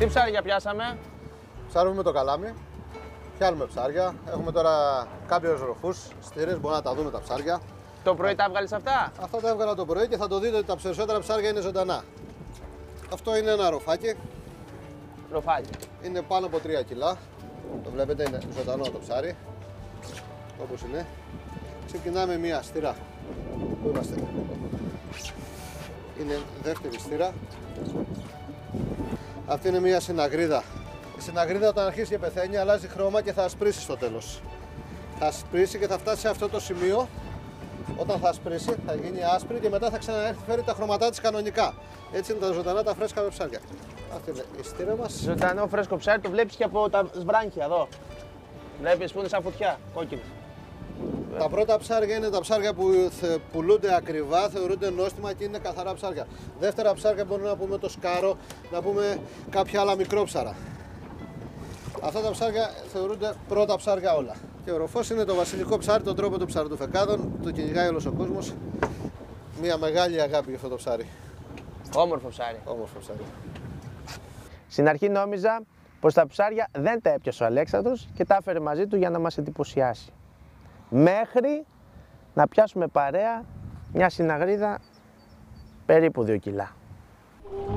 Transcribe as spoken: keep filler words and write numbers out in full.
Τι ψάρια πιάσαμε? Ψάρουμε με το καλάμι. Πιάνουμε ψάρια. Έχουμε τώρα κάποιους ροφούς, στήρες, μπορούμε να τα δούμε τα ψάρια. Το πρωί τα έβγαλες αυτά? Αυτά τα έβγαλα το πρωί και θα το δείτε ότι τα περισσότερα ψάρια είναι ζωντανά. Αυτό είναι ένα ροφάκι. Ροφάκι. Είναι πάνω από τρία κιλά. Το βλέπετε, είναι ζωντανό το ψάρι. Όπως είναι. Ξεκινάμε μία στήρα. Πού είμαστε? Είναι δεύτερη στήρα. Αυτή είναι μία συναγρίδα. Η συναγρίδα όταν αρχίσει και πεθαίνει αλλάζει χρώμα και θα ασπρίσει στο τέλος. Θα ασπρίσει και θα φτάσει σε αυτό το σημείο. Όταν θα ασπρίσει θα γίνει άσπρη και μετά θα ξαναέρθει φέρει τα χρώματά της κανονικά. Έτσι είναι τα ζωντανά τα φρέσκα ψάρια. Αυτή είναι η στήρα μας. Ζωντανό φρέσκο ψάρι το βλέπεις και από τα σβράνχια εδώ. Βλέπεις που είναι σαν φωτιά, κόκκινα. Τα πρώτα ψάρια είναι τα ψάρια που πουλούνται ακριβά, θεωρούνται νόστιμα και είναι καθαρά ψάρια. Δεύτερα ψάρια μπορούμε να πούμε το σκάρο, να πούμε κάποια άλλα μικρόψαρα. Αυτά τα ψάρια θεωρούνται πρώτα ψάρια όλα. Και ο ροφός είναι το βασιλικό ψάρι, τον τρόπο των ψαροτοφεκάδων, το κυνηγάει όλος ο κόσμος. Μια μεγάλη αγάπη για αυτό το ψάρι. Όμορφο ψάρι. Όμορφο ψάρι. Στην αρχή νόμιζα πως τα ψάρια δεν τα έπιασε ο Αλέξανδρος και τα έφερε μαζί του για να μας εντυπωσιάσει. Μέχρι να πιάσουμε παρέα μια συναγρίδα περίπου δύο κιλά.